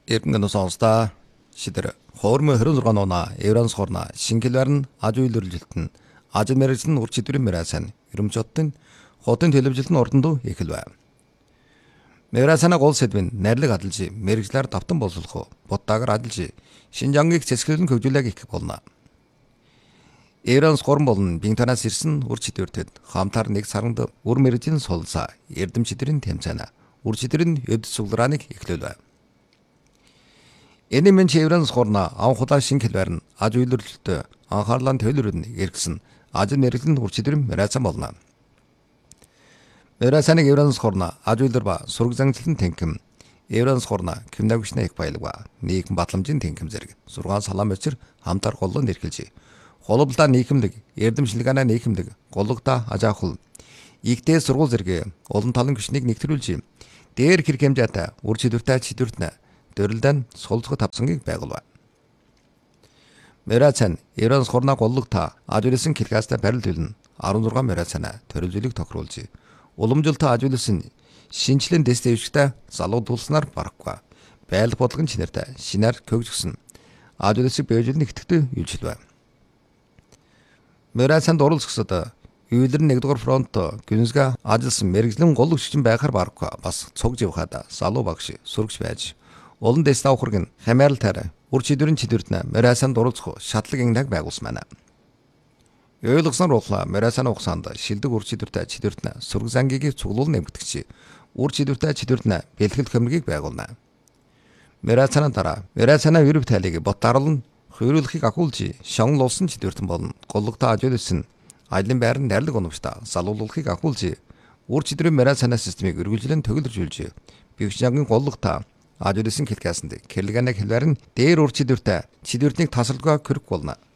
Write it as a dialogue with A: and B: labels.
A: Эрдэнэ сонсда шидэр хоормоо 26 оноо Евранс хорна шингэлэр нь аж үйлрэлжилт нь аж мэрэгжил нь урч идэврийн мэрасан ерөмчөдтөн хотын телевизэлд нь ордонд эхэлвэ. Мэрасана гол сэдвэн найрлаг адалжи мэрэгжлэр давтан боловсруулах бодтаагаар адалжи Шинжангийг цэцгэлэн хөгжүүлэг их болно. Евранс хорн болон бинтанаас ирсэн урч идэвртэд хамтар нэг саранд үр мэрэгжлийн сулсаа эрдэмчдэрийн тэмцээнэ урч идэврийн өвд суглааныг эхлүүлвэ. Энэмен Евранс хорна анхудаа шингэлэр нь аж үйлрэлттэй анхаарлан төлөрөнд эргэсэн аж мэрэгжлийн урч идэврийн мэрасан болно. Мэрасаныг Евранс хорна аж үйлэр ба сураг зангилын тэнхэм Евранс хорна кимнагшны их баялга нийгэм батламжийн тэнхэм зэрэг 6 салаан бичир хамтар голлон нэрхэлж холболдоо нийгэмлэг эрдэмшлэгэнэ нийгэмлэг голлогта ажаахул игтэй сургууль зэрэг олон талын хүчнийг нэгтрүүлж дээр хэрэг хэмжээтэй үр чидвэртэй чидвэртнэ дөрөлдөн сулцгод тавсангийг байгуулва. Мэрасан Евранс хорна голлогта ажуулсан килгаста барил төлн 16 мэрасана төрөлжлийг тохируулж уламжлалтай ажуулсан шинчлэн дэстэвчтэй залуудуулснаар барахгүй байлг бодлогын чинэртэй шинээр көгжгсөн ажуулсыг бэжэл нэгтгэдэг үйлчилвэ. Мэрасанд оролцохсод үйлэр нэгдүгээр фронт гүнзга ажилласан мэрэгжлийн гол хүчин байхаар барахгүй бас цуг живхад залуу багш сурагч байж олон дэс давхарг нь хамааралтай урч идэврийн чидвэртнэ Мэрасанд оролцох шатлаг индаг байгуулсан байна. Ойлгосон рухла Мэрасан ухсанд шилдэг урч идэвртэй чидвэртнэ сураг зангийг цуглуул нэмэгдэгч урч идэвртэй чидвэртнэ бэлтгэл хөмргийг байгуулна. Мэрасанаа дараа Мэрасанаа ерөв тайлыг ботарлан хөрүүлэхийг ахуулж шонгол улсын чидвэртэн болон голлогтой ажуулсан ажлын байранд найрлаг оновчтой залуулахыг ахуулж урч идэврийн Мэрасанаа системийг үргэлжлэн төгөлржүүлж бившjanгийн голлогтой ажуулсан хэлкаасанд кэрлэгэнэ хэлбэр нь дээр урч идэвртэй чидвэртнийг тасалгаа көрөх болно.